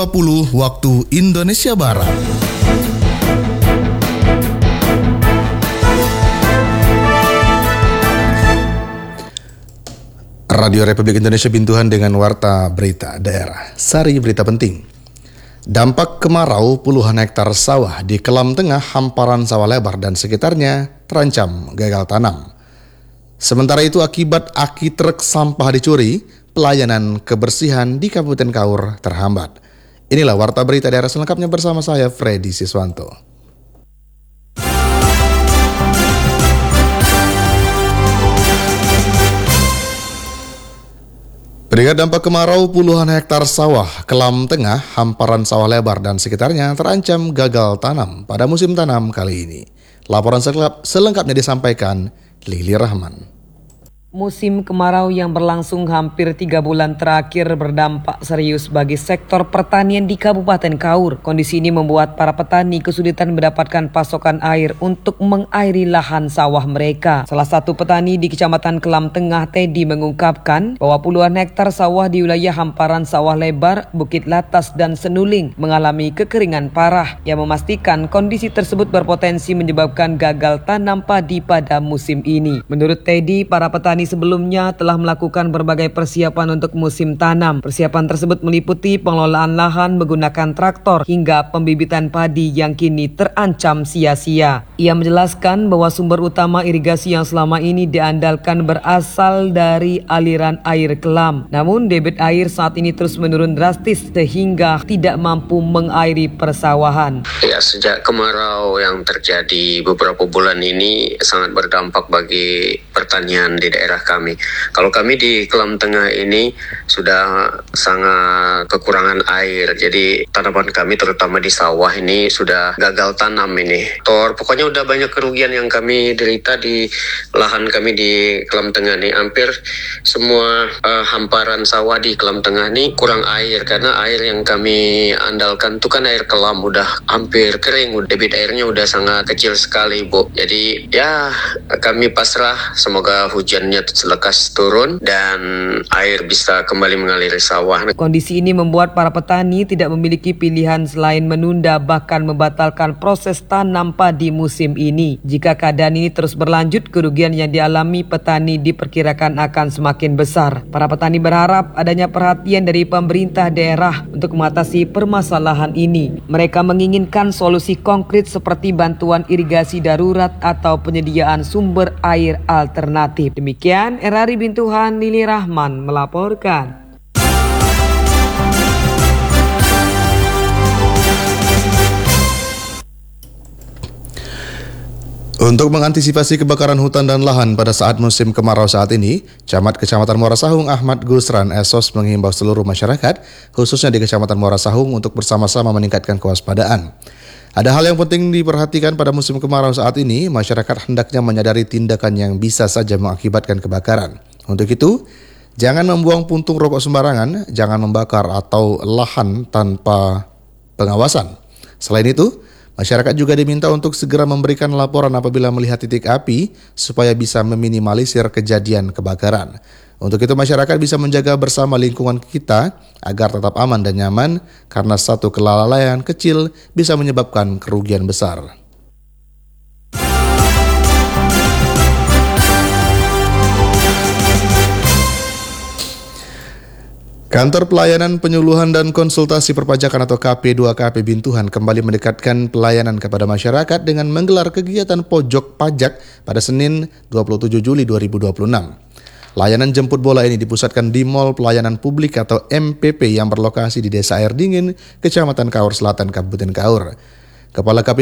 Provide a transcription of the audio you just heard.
20 waktu Indonesia Barat. Radio Republik Indonesia Bintuhan dengan warta berita daerah. Sari berita penting. Dampak kemarau puluhan hektar sawah di Kelam Tengah, hamparan sawah lebar dan sekitarnya terancam gagal tanam. Sementara itu akibat aki truk sampah dicuri, pelayanan kebersihan di Kabupaten Kaur terhambat. Inilah warta berita daerah selengkapnya bersama saya Freddy Siswanto. Berikat dampak kemarau puluhan hektar sawah Kelam Tengah, hamparan sawah lebar dan sekitarnya terancam gagal tanam pada musim tanam kali ini. Laporan selengkapnya disampaikan Lili Rahman. Musim kemarau yang berlangsung hampir 3 bulan terakhir berdampak serius bagi sektor pertanian di Kabupaten Kaur. Kondisi ini membuat para petani kesulitan mendapatkan pasokan air untuk mengairi lahan sawah mereka. Salah satu petani di Kecamatan Kelam Tengah, Teddy, mengungkapkan bahwa puluhan hektar sawah di wilayah hamparan sawah lebar, Bukit Latas, dan Senuling mengalami kekeringan parah yang memastikan kondisi tersebut berpotensi menyebabkan gagal tanam padi pada musim ini. Menurut Teddy, para petani sebelumnya telah melakukan berbagai persiapan untuk musim tanam. Persiapan tersebut meliputi pengelolaan lahan menggunakan traktor hingga pembibitan padi yang kini terancam sia-sia. Ia menjelaskan bahwa sumber utama irigasi yang selama ini diandalkan berasal dari aliran air Kelam. Namun debit air saat ini terus menurun drastis sehingga tidak mampu mengairi persawahan. Ya, sejak kemarau yang terjadi beberapa bulan ini sangat berdampak bagi pertanian di daerah kami. Kalau kami di Kelam Tengah ini sudah sangat kekurangan air. Jadi tanaman kami terutama di sawah ini sudah gagal tanam ini. Pokoknya udah banyak kerugian yang kami derita di lahan kami di Kelam Tengah ini. Hampir semua hamparan sawah di Kelam Tengah ini kurang air karena air yang kami andalkan itu kan air Kelam udah hampir kering. Debit airnya udah sangat kecil sekali, Bu. Jadi ya kami pasrah, semoga hujannya selekas turun dan air bisa kembali mengaliri sawah. Kondisi ini membuat para petani tidak memiliki pilihan selain menunda bahkan membatalkan proses tanam padi musim ini. Jika keadaan ini terus berlanjut, kerugian yang dialami petani diperkirakan akan semakin besar. Para petani berharap adanya perhatian dari pemerintah daerah untuk mengatasi permasalahan ini. Mereka menginginkan solusi konkret seperti bantuan irigasi darurat atau penyediaan sumber air alternatif. Demikian RRI Bintuhan, Lili Rahman melaporkan. Untuk mengantisipasi kebakaran hutan dan lahan pada saat musim kemarau saat ini, Camat Kecamatan Muara Sahung Ahmad Gusran Esos menghimbau seluruh masyarakat, khususnya di Kecamatan Muara Sahung, untuk bersama-sama meningkatkan kewaspadaan. Ada hal yang penting diperhatikan pada musim kemarau saat ini, masyarakat hendaknya menyadari tindakan yang bisa saja mengakibatkan kebakaran. Untuk itu, jangan membuang puntung rokok sembarangan, jangan membakar atau lahan tanpa pengawasan. Selain itu, masyarakat juga diminta untuk segera memberikan laporan apabila melihat titik api supaya bisa meminimalisir kejadian kebakaran. Untuk itu masyarakat bisa menjaga bersama lingkungan kita agar tetap aman dan nyaman karena satu kelalaian kecil bisa menyebabkan kerugian besar. Kantor Pelayanan Penyuluhan dan Konsultasi Perpajakan atau KP2KP Bintuhan kembali mendekatkan pelayanan kepada masyarakat dengan menggelar kegiatan pojok pajak pada Senin 27 Juli 2026. Layanan jemput bola ini dipusatkan di Mall Pelayanan Publik atau MPP yang berlokasi di Desa Air Dingin, Kecamatan Kaur Selatan, Kabupaten Kaur. Kepala KP